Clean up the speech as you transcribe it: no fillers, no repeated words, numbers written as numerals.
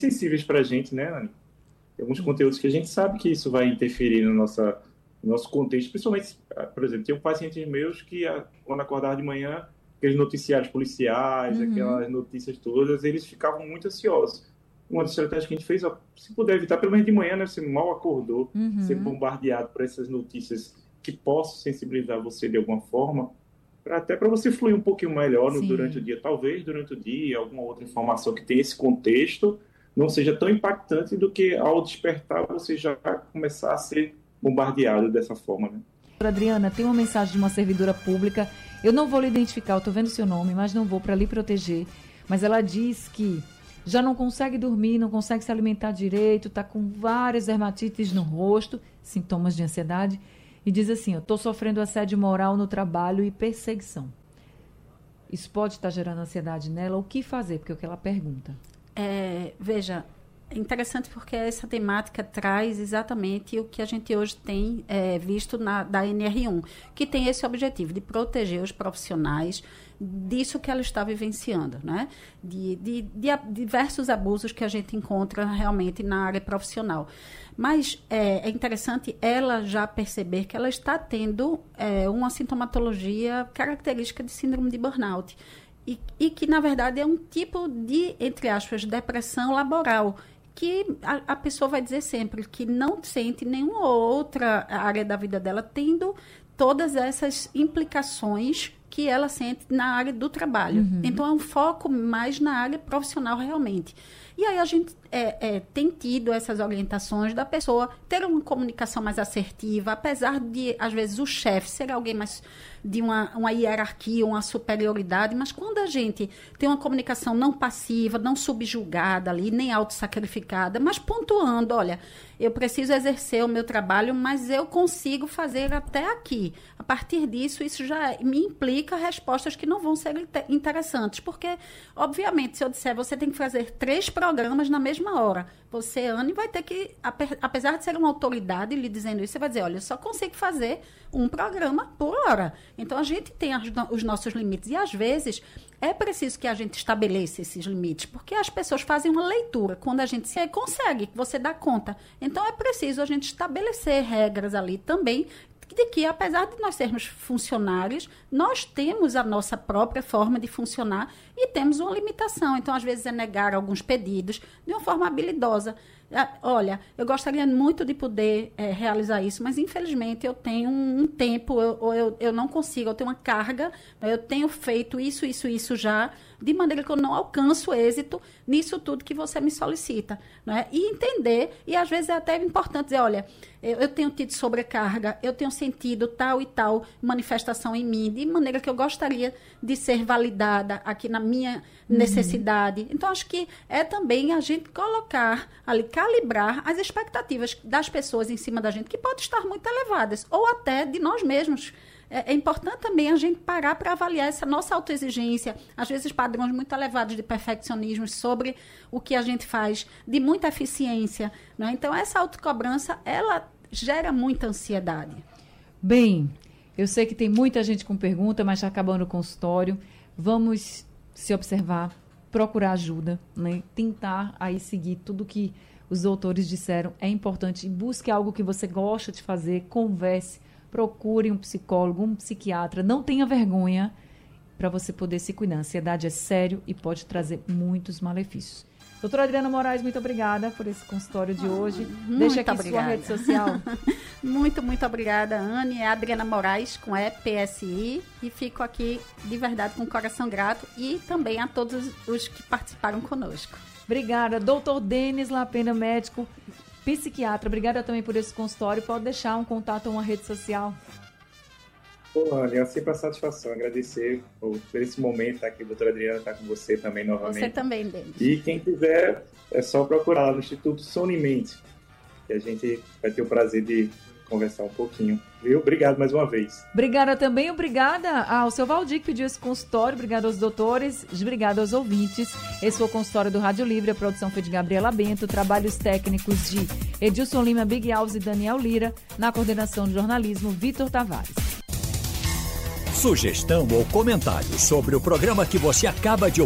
sensíveis para a gente, né, Anny? Tem alguns conteúdos que a gente sabe que isso vai interferir no nosso contexto, principalmente, por exemplo, tem pacientes meus que, quando acordavam de manhã, aqueles noticiários policiais, aquelas notícias todas, eles ficavam muito ansiosos. Uma das estratégias que a gente fez, se puder evitar, pelo menos de manhã, né, você mal acordou, ser bombardeado por essas notícias que possam sensibilizar você de alguma forma, até para você fluir um pouquinho melhor durante o dia. Talvez durante o dia, alguma outra informação que tenha esse contexto não seja tão impactante do que ao despertar você já começar a ser bombardeado dessa forma, né? Adriana, tem uma mensagem de uma servidora pública, eu não vou lhe identificar, eu estou vendo o seu nome, mas não vou para lhe proteger, mas ela diz que já não consegue dormir, não consegue se alimentar direito, está com várias dermatites no rosto, sintomas de ansiedade, e diz assim, eu estou sofrendo assédio moral no trabalho e perseguição. Isso pode estar gerando ansiedade nela, o que fazer? Porque é o que ela pergunta. Veja, é interessante porque essa temática traz exatamente o que a gente hoje tem visto da NR1, que tem esse objetivo de proteger os profissionais disso que ela está vivenciando, né? De diversos abusos que a gente encontra realmente na área profissional. Mas é interessante ela já perceber que ela está tendo uma sintomatologia característica de síndrome de burnout. E que, na verdade, é um tipo de, entre aspas, depressão laboral, que a pessoa vai dizer sempre que não sente nenhuma outra área da vida dela tendo todas essas implicações que ela sente na área do trabalho. Então, é um foco mais na área profissional realmente. E aí a gente tem tido essas orientações da pessoa ter uma comunicação mais assertiva, apesar de, às vezes, o chefe ser alguém mais de uma hierarquia, uma superioridade, mas quando a gente tem uma comunicação não passiva, não subjugada ali, nem autossacrificada, mas pontuando, olha, eu preciso exercer o meu trabalho, mas eu consigo fazer até aqui. A partir disso, isso já me implica respostas que não vão ser interessantes, porque, obviamente, se eu disser, você tem que fazer 3 programas na mesma hora, você, Anny, vai ter que, apesar de ser uma autoridade lhe dizendo isso, você vai dizer, olha, eu só consigo fazer um programa por hora. Então, a gente tem os nossos limites. E, às vezes, é preciso que a gente estabeleça esses limites, porque as pessoas fazem uma leitura. Quando a gente consegue, você dá conta. Então, é preciso a gente estabelecer regras ali também, de que, apesar de nós sermos funcionários, nós temos a nossa própria forma de funcionar e temos uma limitação. Então, às vezes, é negar alguns pedidos de uma forma habilidosa. Olha, eu gostaria muito de poder realizar isso, mas, infelizmente, eu tenho um tempo, eu não consigo, eu tenho uma carga, eu tenho feito isso já, de maneira que eu não alcanço êxito nisso tudo que você me solicita. Não é? E entender, e às vezes é até importante dizer, olha, eu tenho tido sobrecarga, eu tenho sentido tal e tal manifestação em mim, de maneira que eu gostaria de ser validada aqui na minha necessidade. Então, acho que é também a gente colocar ali, calibrar as expectativas das pessoas em cima da gente, que podem estar muito elevadas, ou até de nós mesmos. É importante também a gente parar para avaliar essa nossa autoexigência, às vezes padrões muito elevados de perfeccionismo sobre o que a gente faz, de muita eficiência. Né? Então, essa autocobrança, ela gera muita ansiedade. Bem, eu sei que tem muita gente com pergunta, mas já acabando o consultório. Vamos se observar, procurar ajuda, né? Tentar aí seguir tudo que os doutores disseram. É importante, busque algo que você gosta de fazer, converse, procure um psicólogo, um psiquiatra, não tenha vergonha para você poder se cuidar. A ansiedade é sério e pode trazer muitos malefícios. Doutora Adriana Moraes, muito obrigada por esse consultório de hoje. Deixa aqui sua rede social. Muito obrigada, Anny. É Adriana Moraes, com PSI, e fico aqui de verdade com o coração grato e também a todos os que participaram conosco. Obrigada. Doutor Denis Lapena, médico, psiquiatra, obrigada também por esse consultório. Pode deixar um contato ou uma rede social? Anny, é sempre a satisfação, agradecer por esse momento aqui, a doutora Adriana está com você também novamente. Você também, Denis. E quem quiser, é só procurar lá no Instituto Sonimente, que a gente vai ter o prazer de conversar um pouquinho. Viu? Obrigado mais uma vez. Obrigada também, obrigada ao seu Valdir que pediu esse consultório, obrigada aos doutores, obrigada aos ouvintes. Esse foi o consultório do Rádio Livre, a produção foi de Gabriela Bento, trabalhos técnicos de Edilson Lima, Big Alves e Daniel Lira, na coordenação de jornalismo, Vitor Tavares. Sugestão ou comentário sobre o programa que você acaba de ouvir.